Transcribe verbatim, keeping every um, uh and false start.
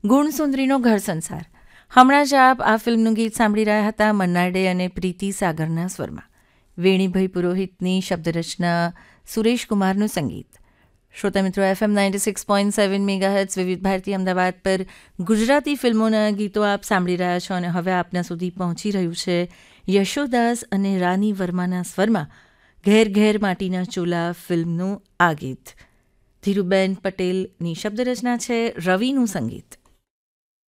ગુણસુંદરીનો ઘર સંસાર. હમણાં જ આપ આ ફિલ્મનું ગીત સાંભળી રહ્યા હતા મન્ના ડે અને પ્રીતિ સાગરના સ્વરમાં. વેણીભાઈ પુરોહિતની શબ્દરચના, સુરેશ કુમારનું સંગીત. શ્રોતા મિત્રો, FM ninety six point seven megahertz વિવિધ ભારતી અમદાવાદ પર ગુજરાતી ફિલ્મોના ગીતો આપ સાંભળી રહ્યા છો અને હવે આપના સુધી પહોંચી રહ્યું છે યશોદાસ અને રાની વર્માના સ્વરમાં ઘેર ઘેર માટીના ચૂલા ફિલ્મનું આ ગીત. ધીરુબેન પટેલની શબ્દરચના છે, રવિનું સંગીત.